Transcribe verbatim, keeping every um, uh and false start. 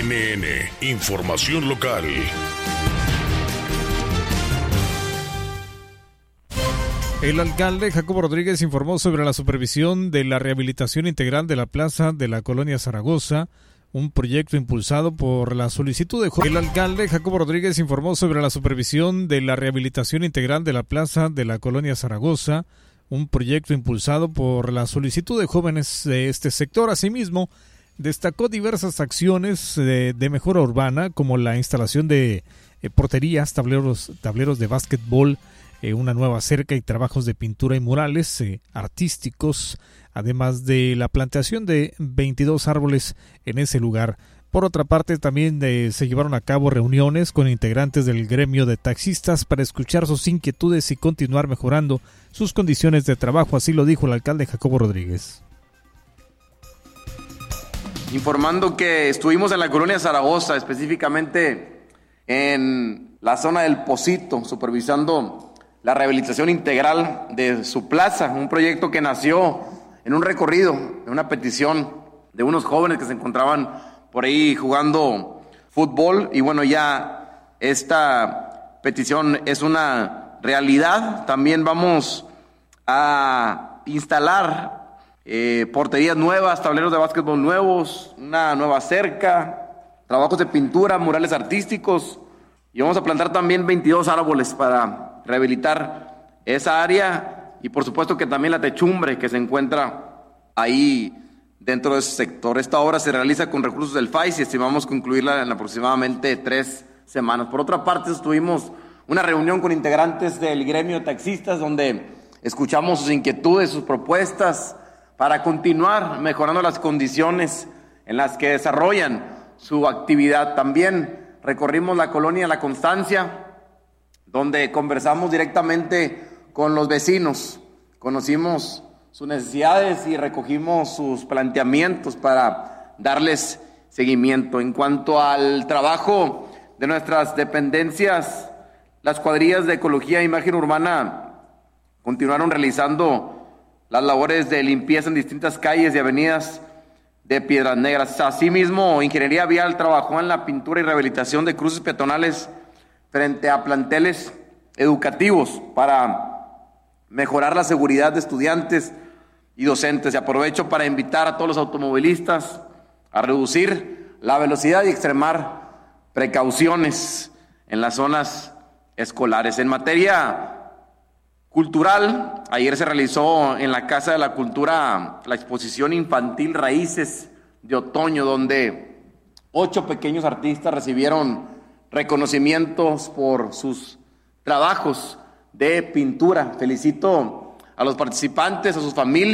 N N, información local. El alcalde Jacobo Rodríguez informó sobre la supervisión de la rehabilitación integral de la plaza de la colonia Zaragoza, un proyecto impulsado por la solicitud de jóvenes. El alcalde Jacobo Rodríguez informó sobre la supervisión de la rehabilitación integral de la plaza de la colonia Zaragoza, un proyecto impulsado por la solicitud de jóvenes de este sector. Asimismo, destacó diversas acciones de, de mejora urbana, como la instalación de eh, porterías, tableros, tableros de básquetbol, eh, una nueva cerca y trabajos de pintura y murales eh, artísticos, además de la plantación de veintidós árboles en ese lugar. Por otra parte, también eh, se llevaron a cabo reuniones con integrantes del gremio de taxistas para escuchar sus inquietudes y continuar mejorando sus condiciones de trabajo. Así lo dijo el alcalde Jacobo Rodríguez. Informando que estuvimos en la colonia Zaragoza, específicamente en la zona del Pocito, supervisando la rehabilitación integral de su plaza, un proyecto que nació en un recorrido, en una petición de unos jóvenes que se encontraban por ahí jugando fútbol, y bueno, ya esta petición es una realidad. También vamos a instalar eh, porterías nuevas, tableros de básquetbol nuevos, una nueva cerca, trabajos de pintura, murales artísticos, y vamos a plantar también veintidós árboles para rehabilitar esa área, y por supuesto que también la techumbre que se encuentra ahí dentro de ese sector. Esta obra se realiza con recursos del F A I S y estimamos concluirla en aproximadamente tres semanas. Por otra parte, tuvimos una reunión con integrantes del gremio de taxistas donde escuchamos sus inquietudes, sus propuestas para continuar mejorando las condiciones en las que desarrollan su actividad. También recorrimos la colonia La Constancia, donde conversamos directamente con los vecinos, conocimos sus necesidades y recogimos sus planteamientos para darles seguimiento. En cuanto al trabajo de nuestras dependencias, las cuadrillas de ecología e imagen urbana continuaron realizando las labores de limpieza en distintas calles y avenidas de Piedras Negras. Asimismo, Ingeniería Vial trabajó en la pintura y rehabilitación de cruces peatonales frente a planteles educativos para mejorar la seguridad de estudiantes y docentes. Y aprovecho para invitar a todos los automovilistas a reducir la velocidad y extremar precauciones en las zonas escolares. En materia cultural, ayer se realizó en la Casa de la Cultura la exposición infantil Raíces de Otoño, donde ocho pequeños artistas recibieron reconocimientos por sus trabajos de pintura. Felicito a los participantes, a sus familias.